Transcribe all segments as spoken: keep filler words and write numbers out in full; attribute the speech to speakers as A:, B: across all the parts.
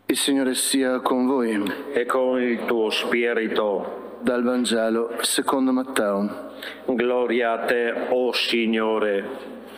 A: Il Signore sia con voi.
B: E con il tuo spirito.
A: Dal Vangelo secondo Matteo.
B: Gloria a te, o Signore.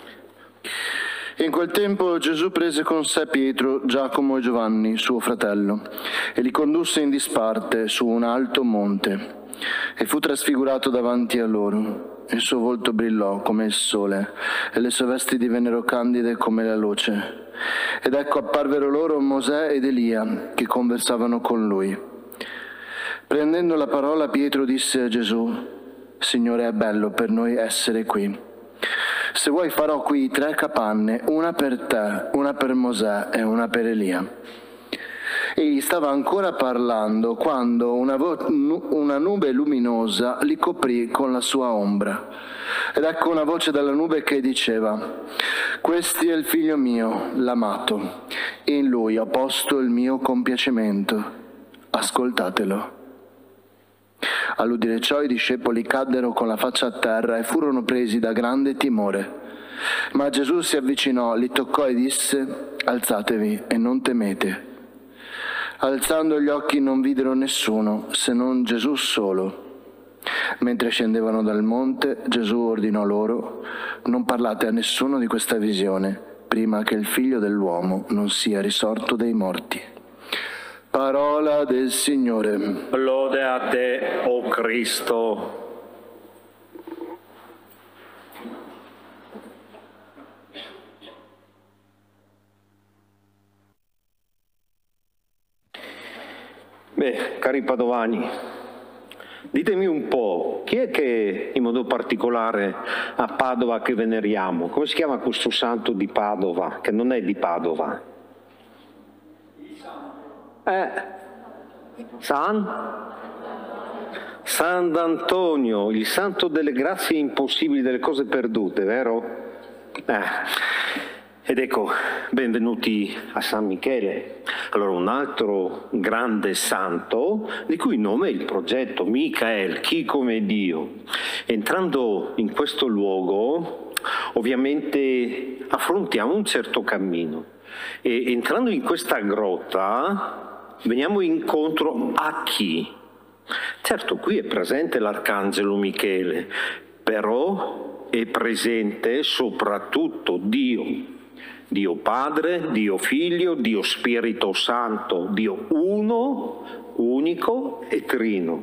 A: In quel tempo Gesù prese con sé Pietro, Giacomo e Giovanni, suo fratello, e li condusse in disparte su un alto monte, e fu trasfigurato davanti a loro. Il suo volto brillò come il sole, e le sue vesti divennero candide come la luce. Ed ecco apparvero loro Mosè ed Elia, che conversavano con lui. Prendendo la parola, Pietro disse a Gesù: Signore, è bello per noi essere qui. Se vuoi farò qui tre capanne, una per te, una per Mosè e una per Elia. Egli stava ancora parlando quando una, vo- una nube luminosa li coprì con la sua ombra. Ed ecco una voce dalla nube che diceva: Questi è il figlio mio, l'amato, in lui ho posto il mio compiacimento. Ascoltatelo. All'udire ciò i discepoli caddero con la faccia a terra e furono presi da grande timore. Ma Gesù si avvicinò, li toccò e disse: Alzatevi e non temete. Alzando gli occhi non videro nessuno, se non Gesù solo. Mentre scendevano dal monte, Gesù ordinò loro: Non parlate a nessuno di questa visione, prima che il Figlio dell'uomo non sia risorto dai morti. Parola del Signore.
B: Lode a te, o Cristo. Beh, cari padovani, ditemi un po', chi è che in modo particolare a Padova che veneriamo? Come si chiama questo santo di Padova, che non è di Padova? Eh, San? Sant'Antonio, il santo delle grazie impossibili, delle cose perdute, vero? Eh. Ed ecco, benvenuti a San Michele. Allora, un altro grande santo, di cui nome è il progetto Michael, chi come Dio. Entrando in questo luogo, ovviamente affrontiamo un certo cammino. E entrando in questa grotta, veniamo incontro a chi? Certo, qui è presente l'arcangelo Michele, però è presente soprattutto Dio. Dio Padre, Dio Figlio, Dio Spirito Santo, Dio uno, unico e trino.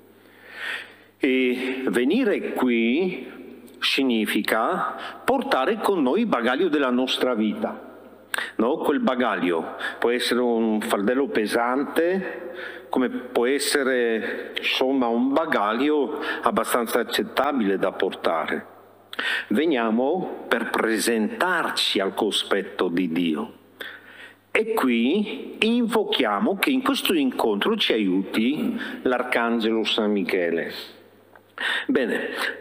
B: E venire qui significa portare con noi il bagaglio della nostra vita. No? Quel bagaglio può essere un fardello pesante, come può essere insomma un bagaglio abbastanza accettabile da portare. Veniamo per presentarci al cospetto di Dio. E qui invochiamo che in questo incontro ci aiuti l'Arcangelo San Michele. Bene,